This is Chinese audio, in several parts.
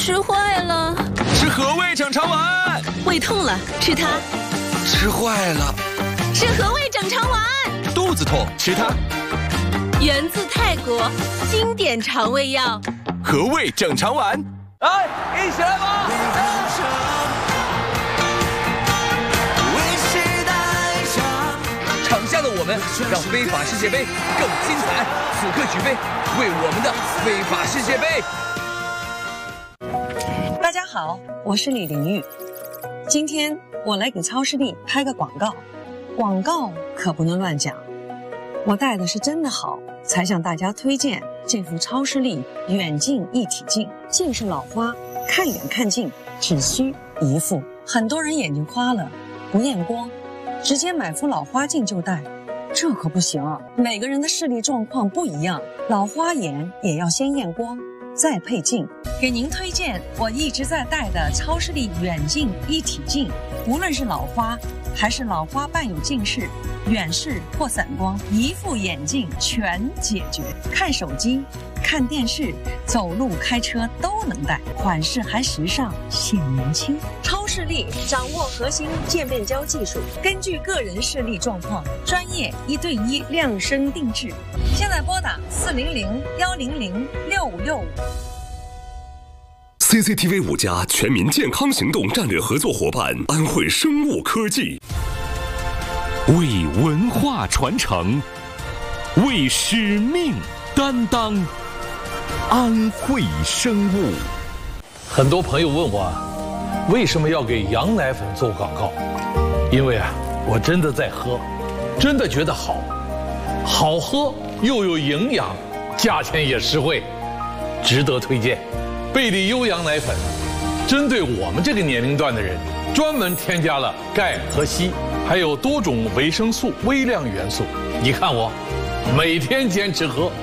吃坏了。 吃和味整肠丸。 胃痛了，吃它。 吃坏了。 吃和味整肠丸。 肚子痛，吃它。 源自泰国，经典肠胃药。 和味整肠丸。哎，一起来吧！场下的我们，让非法世界杯更精彩。此刻举杯，为我们的非法世界杯。 大家好，我是李玲玉。今天我来给超视力拍个广告，广告可不能乱讲。我带的是真的好，才向大家推荐这副超视力远近一体镜。近视老花，看远看近只需一副。很多人眼睛花了，不验光，直接买副老花镜就戴，这可不行啊！每个人的视力状况不一样，老花眼也要先验光，再配镜。给您推荐我一直在戴的超视力远近一体镜，无论是老花还是老花伴有近视、远视或散光，一副眼镜全解决。看手机、看电视、走路、开车都能戴，款式还时尚，显年轻。超视力掌握核心渐变焦技术，根据个人视力状况，专业1对1量身定制。现在拨打400-100-6565。 CCTV 5家全民健康行动战略合作伙伴安慧生物科技， 为文化传承，为使命担当，安慧生物。 很多朋友问我，为什么要给羊奶粉做广告？因为我真的在喝，真的觉得好，好喝又有营养，价钱也实惠，值得推荐。贝利优羊奶粉，针对我们这个年龄段的人，专门添加了钙和硒，还有多种维生素、微量元素。你看我，每天坚持喝。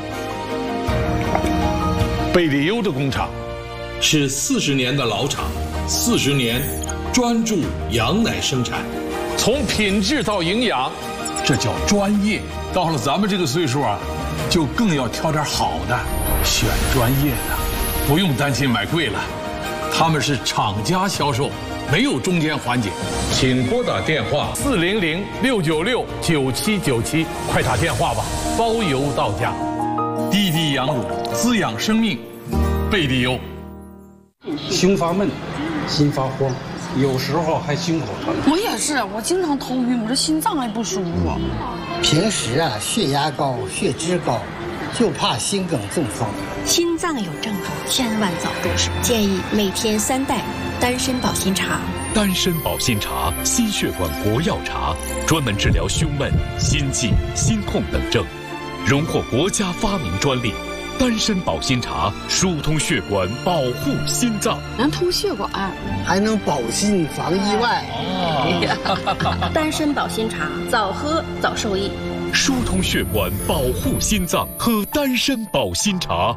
贝利优的工厂是40年的老厂，40年专注羊奶生产，从品质到营养，这叫专业。到了咱们这个岁数就更要挑点好的，选专业的。不用担心买贵了，他们是厂家销售，没有中间环节。请拨打电话400-696-9797，快打电话吧，包邮到家。滴滴羊乳，滋养生命，贝利优。 胸发闷，心发慌，有时候还心口疼。 我也是，我经常头晕，我这心脏还不舒服。 平时血压高、血脂高，就怕心梗中风。 心脏有症状，千万早入手。建议每天3袋丹参保心茶。 丹参保心茶，心血管国药茶，专门治疗胸闷、心悸、心痛等症，荣获国家发明专利。丹参保心茶疏通血管，保护心脏， 能通血管， 还能保心防意外。 丹参保心茶，早喝早受益。 疏通血管，保护心脏，喝丹参保心茶。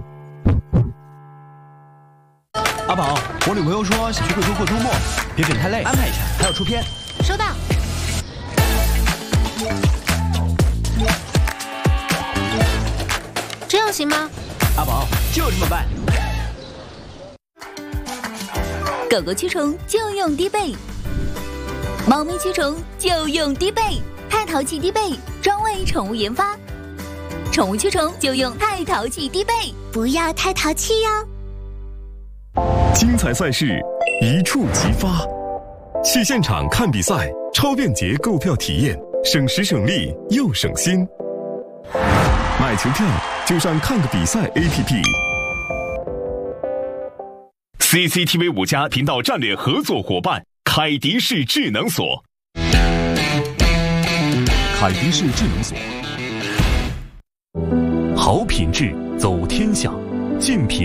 阿宝，我女朋友说想去贵州过周末，别等太累，安排一下，还要出片。 收到。这样行吗？ 阿宝，就这么办。 狗狗驱虫就用滴贝，猫咪驱虫就用滴贝。太淘气滴贝，专为宠物研发，宠物驱虫就用太淘气滴贝， 不要太淘气哟。 精彩赛事一触即发，去现场看比赛，超便捷购票体验，省时省力又省心。买球票就上看个比赛 APP。CCTV 5家频道战略合作伙伴凯迪士智能锁。 凯迪士智能锁，好品质走天下，竞品。